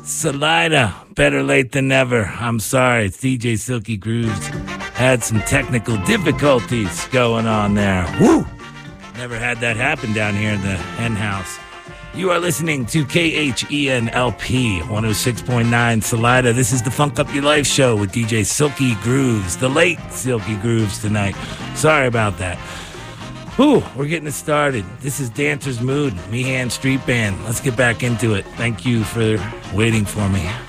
Salida, better late than never. I'm sorry, it's DJ Silky Grooves. Had some technical difficulties going on there. Woo! Never had that happen down here in the hen house. You are listening to KHENLP 106.9 Salida. This is the Funk Up Your Life show with DJ Silky Grooves, the late Silky Grooves tonight. Sorry about that. Whew, we're getting it started. This is Dancer's Mood, Meehan Street Band. Let's get back into it. Thank you for waiting for me.